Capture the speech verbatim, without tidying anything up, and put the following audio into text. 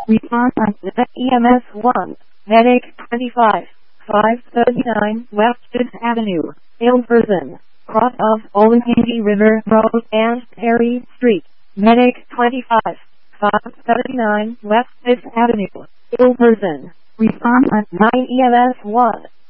Response on the E M S one. Medic twenty-five, five thirty-nine West fifth Avenue, Ilverston, cross of Olentangy River Road and Perry Street. Medic twenty-five, five thirty-nine West fifth Avenue, Ilverston. Response on nine E M S one.